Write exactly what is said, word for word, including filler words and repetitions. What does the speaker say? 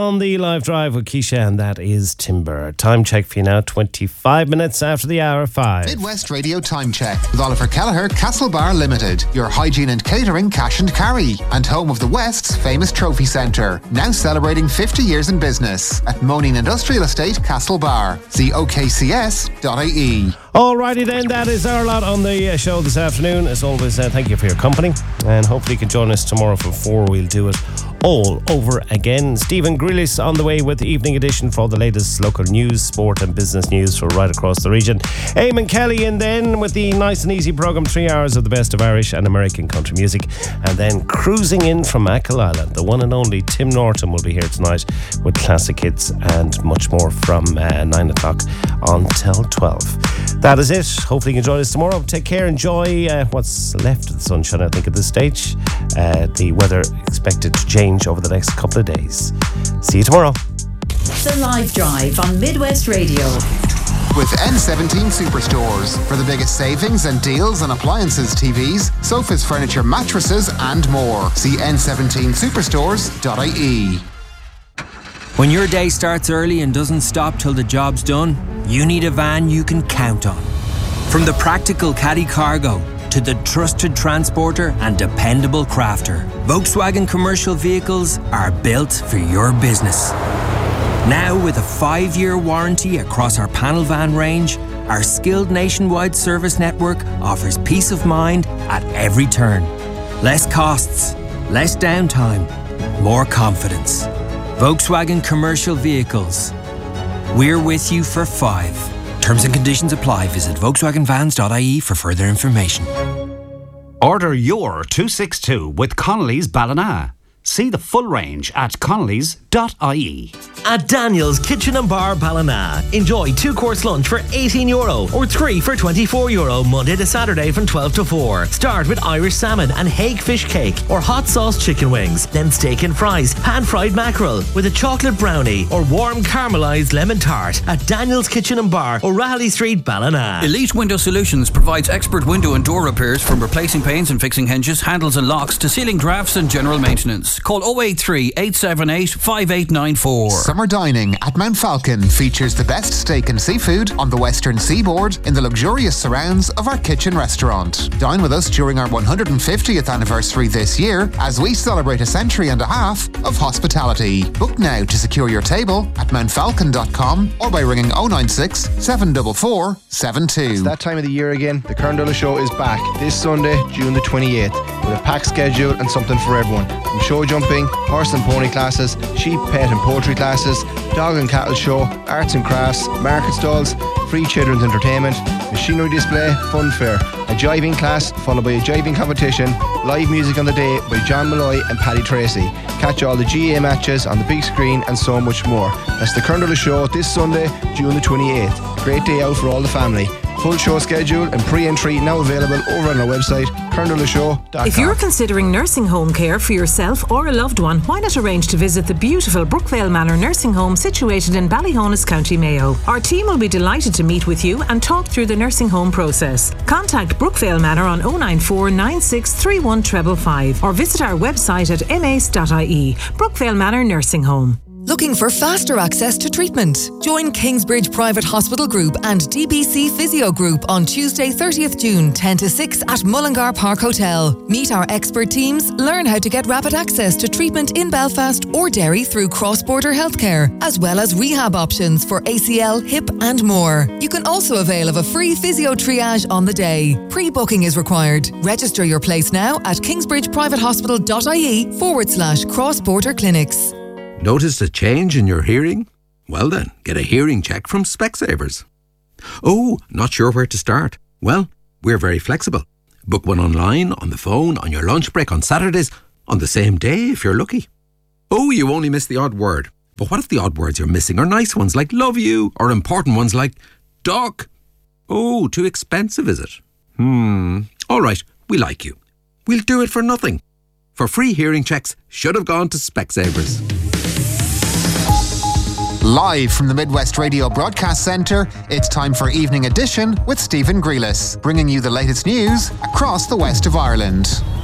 on the live drive with Keisha, and that is Timber. Time check for you now, twenty-five minutes after the hour five. Midwest Radio Time Check with Oliver Kelleher, Castlebar Limited, your hygiene and catering cash and carry, and home of the West's famous trophy centre. Now celebrating fifty years in business at Moaning Industrial Estate, Castlebar. See O K C S dot I E. Alrighty then, that is our lot on the show this afternoon. As always, uh, thank you for your company, and hopefully you can join us tomorrow for four. We'll do it all over again. Stephen Grealish on the way with the evening edition for all the latest local news, sport and business news for right across the region. Eamon Kelly in then with the nice and easy programme, three hours of the best of Irish and American country music. And then cruising in from Achill Island, the one and only Tim Norton will be here tonight with classic hits and much more from uh, nine o'clock until twelve. That is it. Hopefully you can join us tomorrow. Take care. Enjoy uh, what's left of the sunshine, I think, at this stage. Uh, the weather expected to change over the next couple of days. See you tomorrow. The Live Drive on Midwest Radio. With N seventeen Superstores for the biggest savings and deals on appliances, T Vs, sofas, furniture, mattresses and more. See N seventeen superstores dot I E. When your day starts early and doesn't stop till the job's done, you need a van you can count on. From the practical caddy cargo to the trusted transporter and dependable crafter, Volkswagen commercial vehicles are built for your business. Now with a five-year warranty across our panel van range, our skilled nationwide service network offers peace of mind at every turn. Less costs, less downtime, more confidence. Volkswagen commercial vehicles. We're with you for five. Terms and conditions apply. Visit Volkswagen Vans dot I E for further information. Order your two sixty-two with Connolly's Ballina. See the full range at Connolly's dot I E. At Daniel's Kitchen and Bar Ballina, enjoy two-course lunch for eighteen euro or three for twenty-four euro Monday to Saturday from twelve to four. Start with Irish salmon and hake fish cake or hot sauce chicken wings, then steak and fries, pan-fried mackerel with a chocolate brownie or warm caramelised lemon tart at Daniel's Kitchen and Bar, O'Reilly Street, Ballina. Elite Window Solutions provides expert window and door repairs, from replacing panes and fixing hinges, handles and locks to sealing drafts and general maintenance. Call oh eight three, eight seven eight, five eight nine four. Summer dining at Mount Falcon features the best steak and seafood on the western seaboard in the luxurious surrounds of our kitchen restaurant. Dine with us during our one hundred fiftieth anniversary this year as we celebrate a century and a half of hospitality. Book now to secure your table at mount falcon dot com or by ringing oh nine six, seven four four, seven two. It's that time of the year again. The Kern Show is back this Sunday, June the twenty-eighth, with a packed schedule and something for everyone. From show jumping, horse and pony classes, sheep, pet and poultry classes, dog and cattle show, arts and crafts, market stalls, free children's entertainment, machinery display, fun fair, a jiving class followed by a jiving competition, live music on the day by John Malloy and Paddy Tracy. Catch all the G A A matches on the big screen and so much more. That's the Kern Show this Sunday, June the twenty-eighth. Great day out for all the family. Full show schedule and pre-entry now available over on our website, kern dot show dot com. If you're considering nursing home care for yourself or a loved one, why not arrange to visit the beautiful Brookvale Manor Nursing Home situated in Ballyhonus, County Mayo. Our team will be delighted to meet with you and talk through the nursing home process. Contact Brookvale Manor on oh nine four, nine six three one five five five or visit our website at m a c e dot i e. Brookvale Manor Nursing Home. Looking for faster access to treatment? Join Kingsbridge Private Hospital Group and D B C Physio Group on Tuesday thirtieth June ten to six at Mullingar Park Hotel. Meet our expert teams, learn how to get rapid access to treatment in Belfast or Derry through cross-border healthcare, as well as rehab options for A C L, hip and more. You can also avail of a free physio triage on the day. Pre-booking is required. Register your place now at kingsbridgeprivatehospital.ie forward slash cross-border clinics. Noticed a change in your hearing? Well then, get a hearing check from Specsavers. Oh, not sure where to start? Well, we're very flexible. Book one online, on the phone, on your lunch break, on Saturdays, on the same day if you're lucky. Oh, you only missed the odd word. But what if the odd words you're missing are nice ones like love you, or important ones like doc? Oh, too expensive is it? Hmm, all right, we like you. We'll do it for nothing. For free hearing checks, should have gone to Specsavers. Live from the Midwest Radio Broadcast Centre, it's time for Evening Edition with Stephen Grealish, bringing you the latest news across the west of Ireland.